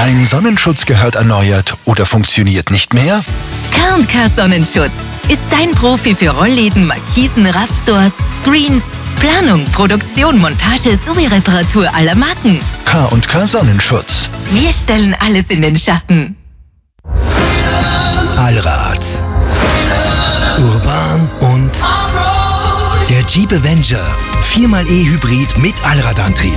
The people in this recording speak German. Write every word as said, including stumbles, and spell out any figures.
Dein Sonnenschutz gehört erneuert oder funktioniert nicht mehr? K und K Sonnenschutz ist dein Profi für Rollläden, Markisen, Raffstores, Screens, Planung, Produktion, Montage sowie Reparatur aller Marken. K und K Sonnenschutz. Wir stellen alles in den Schatten. Allrad. Urban und der Jeep Avenger. vier mal E-Hybrid mit Allradantrieb.